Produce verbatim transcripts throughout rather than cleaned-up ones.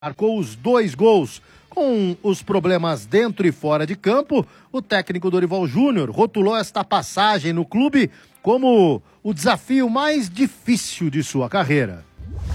marcou os dois gols. Com os problemas dentro e fora de campo, o técnico Dorival Júnior rotulou esta passagem no clube como o desafio mais difícil de sua carreira.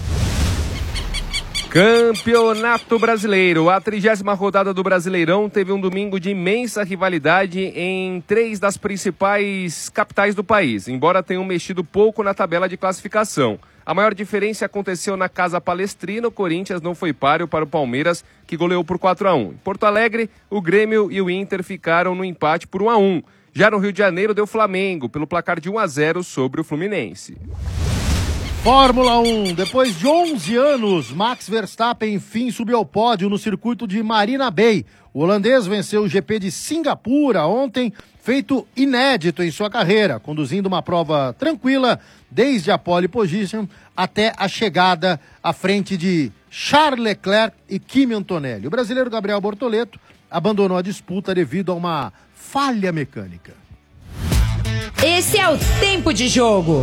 Campeonato Brasileiro. A trigésima rodada do Brasileirão teve um domingo de imensa rivalidade em três das principais capitais do país, embora tenham mexido pouco na tabela de classificação. A maior diferença aconteceu na Casa Palestrina. O Corinthians não foi páreo para o Palmeiras, que goleou por quatro a um. Em Porto Alegre, o Grêmio e o Inter ficaram no empate por um a um. Já no Rio de Janeiro, deu Flamengo, pelo placar de um a zero sobre o Fluminense. Fórmula um. Depois de onze anos, Max Verstappen enfim subiu ao pódio no circuito de Marina Bay. O holandês venceu o G P de Singapura ontem, feito inédito em sua carreira, conduzindo uma prova tranquila desde a pole position até a chegada à frente de Charles Leclerc e Kimi Antonelli. O brasileiro Gabriel Bortoleto abandonou a disputa devido a uma falha mecânica. Esse é o Tempo de Jogo.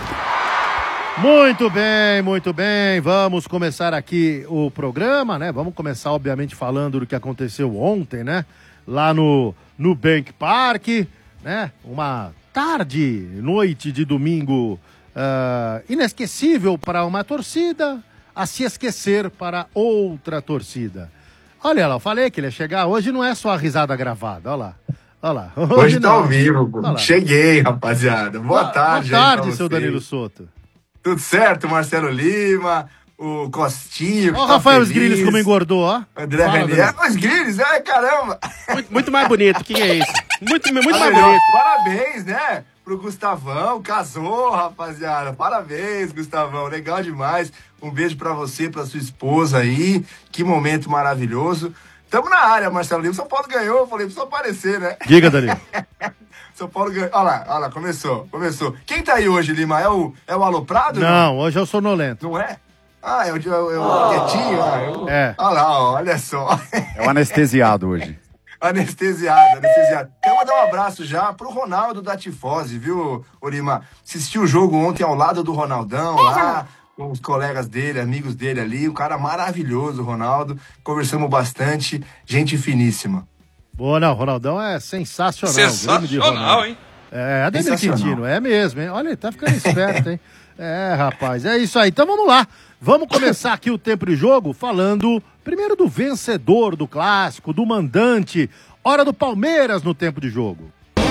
Muito bem, muito bem. Vamos começar aqui o programa, né? Vamos começar, obviamente, falando do que aconteceu ontem, né? Lá no, no Bank Park, né? Uma tarde, noite de domingo uh, inesquecível para uma torcida, a se esquecer para outra torcida. Olha lá, eu falei que ele ia chegar. Hoje não é só a risada gravada, olha lá. Olha lá. Hoje, Hoje tá ao vivo, pô. Cheguei, rapaziada. Boa, Boa tarde. Boa tarde, seu Danilo Souto. Tudo certo, Marcelo Lima, o Costinho. Ó, o Rafael Sgrilles como engordou, ó. André Renier. Os Sgrilles, ai caramba. Muito, muito mais bonito, quem é isso? Muito, muito mais melhor. bonito. Parabéns, né? Pro Gustavão, casou, rapaziada. Parabéns, Gustavão, legal demais. Um beijo pra você, pra sua esposa aí. Que momento maravilhoso. Tamo na área, Marcelo Lima. São Paulo ganhou, eu falei, precisa aparecer, né? Diga, Danilo. São Paulo ganhou. Olha lá, olha lá, começou, começou. Quem tá aí hoje, Lima? É o, é o Aloprado? Não, não, hoje é o sonolento. Não é? Ah, é o, é o, é o oh. quietinho? Ah, é, o... é. Olha lá, ó, olha só. É o anestesiado hoje. Anestesiado, anestesiado. Quero mandar um abraço já pro Ronaldo da Tifose, viu, ô Lima? Assisti o jogo ontem ao lado do Ronaldão, lá, com os colegas dele, amigos dele ali. Um cara maravilhoso, Ronaldo. Conversamos bastante, gente finíssima. Boa, não, Ronaldão é sensacional. Sensacional, hein? É, Ademir Quintino, é mesmo, hein? Olha, ele tá ficando esperto, hein? É, rapaz, é isso aí. Então vamos lá. Vamos começar aqui o tempo de jogo falando primeiro do vencedor do clássico, do mandante. Hora do Palmeiras no tempo de jogo.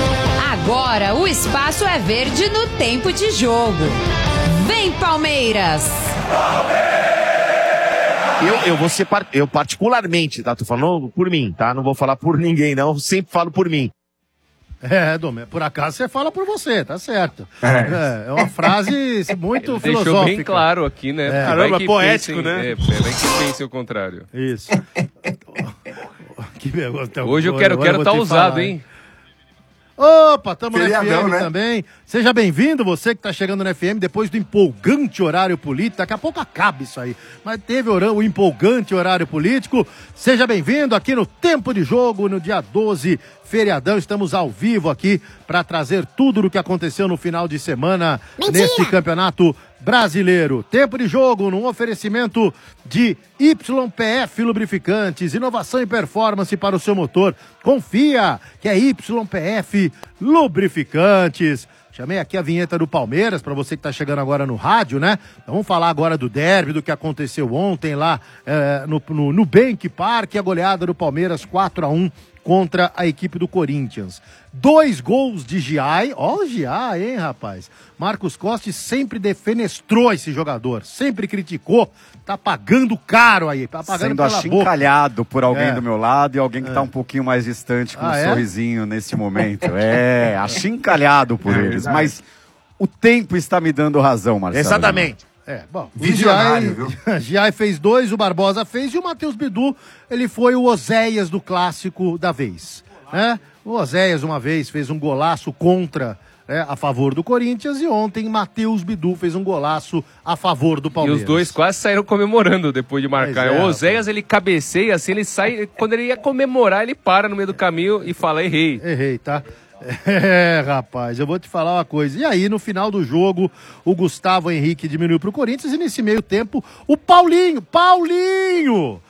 Agora o espaço é verde no tempo de jogo. Vem, Palmeiras! Palmeiras! Eu, eu vou ser, par... eu particularmente, tá? Tô falando por mim, tá? Não vou falar por ninguém, não. Sempre falo por mim. É, Dom, por acaso você fala por você, tá certo. É, é uma frase muito Ele filosófica. Deixou bem claro aqui, né? É. Caramba, poético, pensem, né? É, vai que pense o contrário. Isso. que Hoje eu quero estar tá usado, falar, hein? Opa, estamos no Feriadão, F M, né? Também. Seja bem-vindo, você que está chegando no F M depois do empolgante horário político. Daqui a pouco acaba isso aí. Mas teve o empolgante horário político. Seja bem-vindo aqui no Tempo de Jogo, no dia doze, feriadão. Estamos ao vivo aqui para trazer tudo o que aconteceu no final de semana. Mentira. Neste campeonato brasileiro. Tempo de Jogo num oferecimento de Y P F Lubrificantes, inovação e performance para o seu motor. Confia que é Y P F Lubrificantes. Chamei aqui a vinheta do Palmeiras, para você que está chegando agora no rádio, né? Então vamos falar agora do derby, do que aconteceu ontem lá é, no, no, no Bank Park, a goleada do Palmeiras quatro a um contra a equipe do Corinthians. Dois gols de Giai, ó o Giai, hein, rapaz? Marcos Costa sempre defenestrou esse jogador, sempre criticou, tá pagando caro aí, tá pagando Sendo pela achincalhado boca. por alguém É. do meu lado e alguém que É. tá um pouquinho mais distante com Ah, um é? sorrisinho nesse momento. É, achincalhado por É eles, verdade. mas o tempo está me dando razão, Marcelo. Exatamente. É, bom, o Visionário, viu? Giai, Giai fez dois, o Barbosa fez e o Matheus Bidu, ele foi o Oséias do clássico da vez, né? O Oséias uma vez fez um golaço contra, né, a favor do Corinthians e ontem Matheus Bidu fez um golaço a favor do Palmeiras. E os dois quase saíram comemorando depois de marcar. Pois é, o Oséias, ele cabeceia assim, ele sai, quando ele ia comemorar, ele para no meio do caminho e fala, errei. Errei, tá? É, rapaz, eu vou te falar uma coisa. E aí, no final do jogo, o Gustavo Henrique diminuiu pro Corinthians e nesse meio tempo, o Paulinho, Paulinho!